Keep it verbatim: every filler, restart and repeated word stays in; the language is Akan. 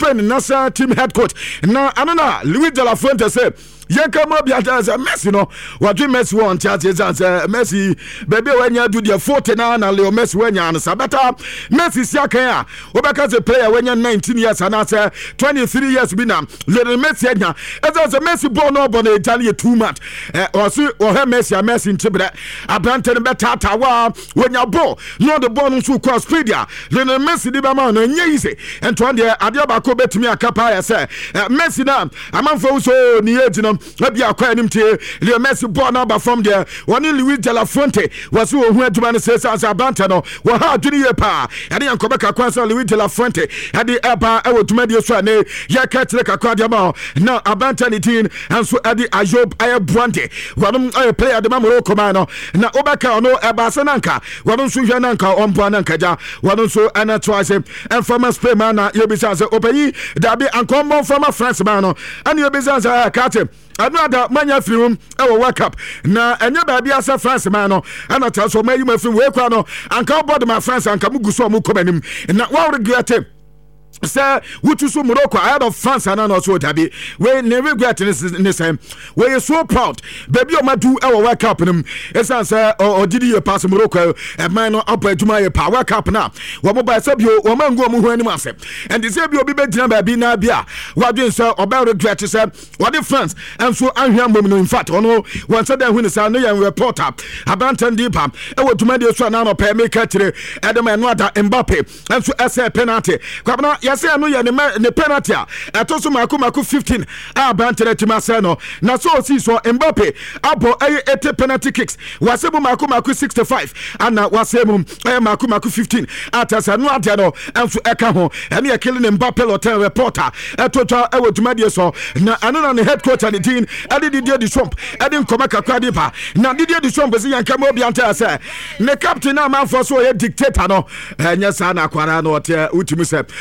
Spain national team head coach na anona Luis de la Fuente say Yanka Mobia as a Messi no what we Messi won charges as a Messi baby when you do the forty now and Leo Messi when you answer better Messi Siaka Obaka as a player when you're nineteen years and answer twenty-three years bina Lionel Messi as a Messi born up on Italy two months or see or her Messi a Messi in Tibet a Branton better when you ball no the ball to cross Pedia Lionel Messi the man and easy and to the Adiabako bet me a capa say Messi now a man for so near Maybe I call him to Leo Messi born number from there. One in Luis de la Fuente was who went to man says as a bantano. Well, how do you pa? And then come back across Luis de la Fuente at the Eba, I would media Swane, Yakat like a quadamao. Now a bantanity and so at the Ajob Aya Brante. One I play at the Mamuro Comano. Now Obaka no Abasananka. One on Sujananka on Panankaja. One also Anna twice and from a Spemana, Yobizas Opeyi, that be uncommon from a French mano. And Yobizas a cat. Another manya film our wake up na enye ba bia sa France man no ana tell so mayu ma film we kwa no anka board my friends anka mugu so mu komanim na wa regret say wutu so Morocco ahead of France and also dabi we ne regret this this time we are so proud baby o ma do our wake up nim esan say o didi ye pass Morocco e man no up aduma ye pa wake up na wo mo ba say bi o ma ngo mu hu anim asem and say bi obi be gina ba bi na bia wadwen say o ba regret say what the France and so anhwa mom no in fact ono one say that when say no yan reporter abantan deeper e wo duma de so na no pa make kire edem eno ada Mbappe and so say penalty kwabna say no ye ne penalty a to so mako mako fifteen a bantere timaseno na so si so Mbappe abo eighty penalty kicks wasebo mako mako sixty-five ana wasebo eh mako mako fifteen atasa no ade no enso eka ho ene ye killing Mbappe hotel reporter etoto e wodumade so na anana ne head coach and the team ade Didier Deschamps ade nkoma kakwa de pa na Didier Deschamps se yanka mo bi anta say ne captain na man for so ye dictator no enye sa na kwara no ote utimi se